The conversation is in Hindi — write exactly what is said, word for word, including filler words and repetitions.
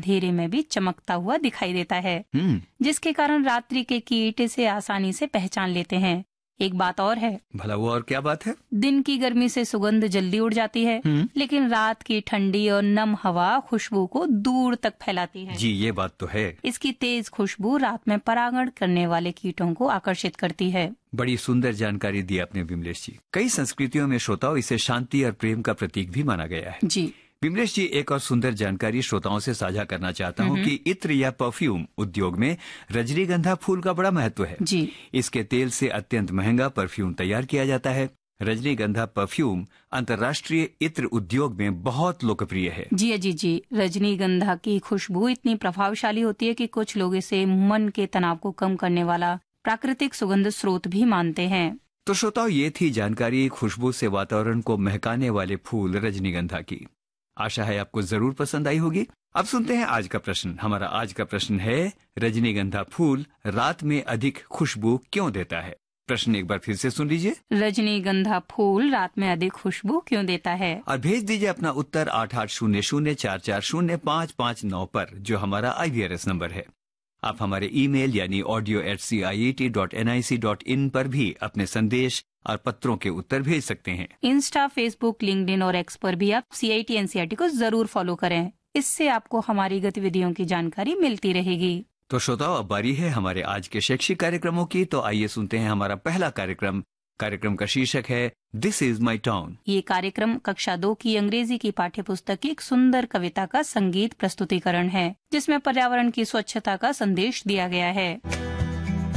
अंधेरे में भी चमकता हुआ दिखाई देता है, हम्म जिसके कारण रात्रि के कीट इसे आसानी से पहचान लेते हैं। एक बात और है, भला वो और क्या बात है? दिन की गर्मी से सुगंध जल्दी उड़ जाती है, हम्म लेकिन रात की ठंडी और नम हवा खुशबू को दूर तक फैलाती है। जी ये बात तो है। इसकी तेज खुशबू रात में परागण करने वाले कीटों को आकर्षित करती है। बड़ी सुंदर जानकारी दी आपने विमलेश जी। कई संस्कृतियों में श्रोताओं इसे शांति और प्रेम का प्रतीक भी माना गया है। जी विमलेश जी, एक और सुंदर जानकारी श्रोताओं से साझा करना चाहता हूँ कि इत्र या परफ्यूम उद्योग में रजनीगंधा फूल का बड़ा महत्व है। जी इसके तेल से अत्यंत महंगा परफ्यूम तैयार किया जाता है। रजनीगंधा परफ्यूम अंतर्राष्ट्रीय इत्र उद्योग में बहुत लोकप्रिय है। जी जी जी रजनीगंधा की खुशबू इतनी प्रभावशाली होती है कि कुछ लोग इसे मन के तनाव को कम करने वाला प्राकृतिक सुगंध स्रोत भी मानते हैं। तो श्रोताओं, ये थी जानकारी खुशबू से वातावरण को महकाने वाले फूल रजनीगंधा की। आशा है आपको जरूर पसंद आई होगी। अब सुनते हैं आज का प्रश्न। हमारा आज का प्रश्न है, रजनीगंधा फूल रात में अधिक खुशबू क्यों देता है? प्रश्न एक बार फिर से सुन लीजिए। रजनीगंधा फूल रात में अधिक खुशबू क्यों देता है? और भेज दीजिए अपना उत्तर आठ आठ शून्य शून्य चार चार शून्य पाँच पाँच नौ पर, जो हमारा आई वी आर एस नंबर है। आप हमारे ईमेल यानी audio eight C I E T dot N I C dot in पर भी अपने संदेश और पत्रों के उत्तर भेज सकते हैं। इंस्टा, फेसबुक, लिंक्डइन और एक्स पर भी आप सी I T N C R T को जरूर फॉलो करें। इससे आपको हमारी गतिविधियों की जानकारी मिलती रहेगी। तो श्रोताओ, अब बारी है हमारे आज के शैक्षिक कार्यक्रमों की। तो आइए सुनते हैं हमारा पहला कार्यक्रम। कार्यक्रम का शीर्षक है दिस इज माई टाउन। ये कार्यक्रम कक्षा दो की अंग्रेजी की पाठ्य पुस्तक की एक सुंदर कविता का संगीत प्रस्तुतिकरण है, जिसमें पर्यावरण की स्वच्छता का संदेश दिया गया है।